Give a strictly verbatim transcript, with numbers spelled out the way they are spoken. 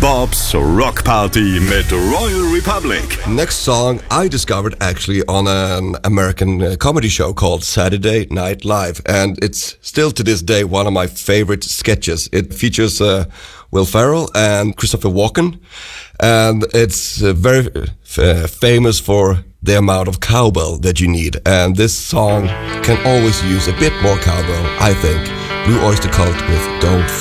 Bob's Rock Party mit Royal Republic. Next song I discovered actually on an American uh, comedy show called Saturday Night Live, and it's still to this day one of my favorite sketches. It features uh, Will Ferrell and Christopher Walken, and it's uh, very uh, famous for the amount of cowbell that you need, and this song can always use a bit more cowbell, I think. Blue Oyster Cult with Don't